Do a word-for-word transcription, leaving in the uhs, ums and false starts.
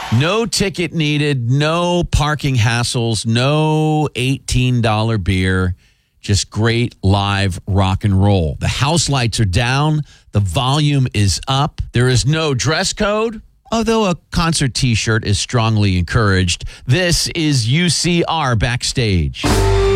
No ticket needed, no parking hassles, no eighteen dollars beer, just great live rock and roll. The house lights are down, the volume is up, there is no dress code, although a concert t-shirt is strongly encouraged. This is U C R Backstage.